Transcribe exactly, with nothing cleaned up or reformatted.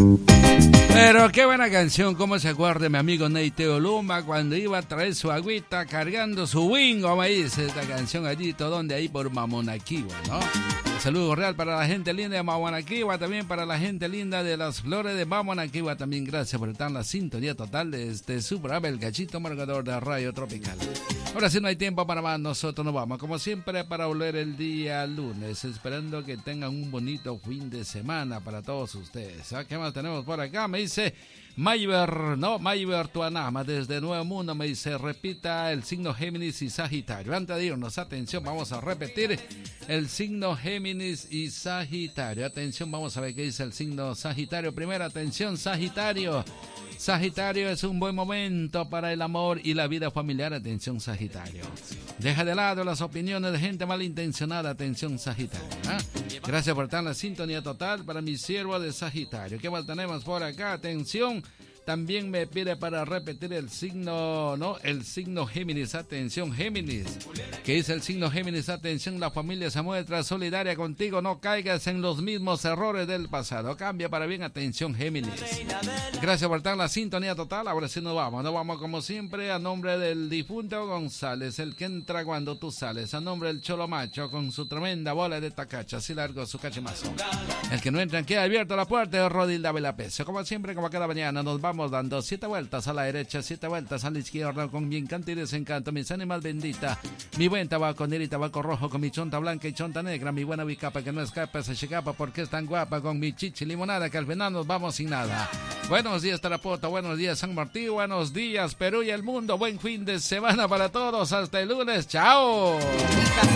Pero qué buena canción, cómo se acuerda mi amigo Neiteo Luma cuando iba a traer su agüita cargando su wingo, me dice esta canción allí, todo donde ahí por Mamonaquiwa, ¿no? Un saludo real para la gente linda de Mamonaquiwa, también para la gente linda de las flores de Mamonaquiwa, también gracias por estar en la sintonía total de este su programa, El Gachito Marcador de Radio Tropical. Ahora sí no hay tiempo para más, nosotros nos vamos, como siempre, para volver el día lunes, esperando que tengan un bonito fin de semana para todos ustedes. ¿Sabes qué más tenemos por acá? Me dice Mayber, no, Mayber Tuanama, desde Nuevo Mundo, me dice, repita el signo Géminis y Sagitario. Antes de irnos, atención, vamos a repetir el signo Géminis y Sagitario. Atención, vamos a ver qué dice el signo Sagitario. Primera, atención, Sagitario. Sagitario, es un buen momento para el amor y la vida familiar. Atención, Sagitario. Deja de lado las opiniones de gente malintencionada. Atención, Sagitario, ¿eh? Gracias por estar en la sintonía total para mi siervo de Sagitario. ¿Qué más tenemos por acá? Atención. También me pide para repetir el signo, ¿no? El signo Géminis, atención, Géminis. ¿Qué dice el signo Géminis? Atención, la familia se muestra solidaria contigo, no caigas en los mismos errores del pasado. Cambia para bien, atención, Géminis. Gracias por estar en la sintonía total. Ahora sí nos vamos, nos vamos como siempre a nombre del difunto González, el que entra cuando tú sales. A nombre del Cholo Macho con su tremenda bola de tacacha, así largo su cachimazo. El que no entra queda abierto la puerta de Rodilda Velapecio. Como siempre, como cada mañana, nos vamos dando siete vueltas a la derecha, siete vueltas a la izquierda con mi encanto y desencanto, mis ánimas bendita, mi buen tabaco negro y tabaco rojo con mi chonta blanca y chonta negra, mi buena bicapa que no escapa, se checapa porque es tan guapa con mi chichi limonada que al final nos vamos sin nada. Buenos días Tarapoto, buenos días San Martín, buenos días Perú y el mundo, buen fin de semana para todos, hasta el lunes, chao.